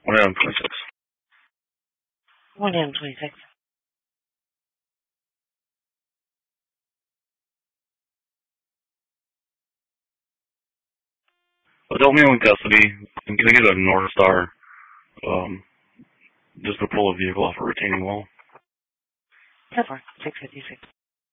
1M26. 1M26. Adult male in custody. I'm going to get a North Star just to pull a vehicle off a retaining wall. 10-4, 656.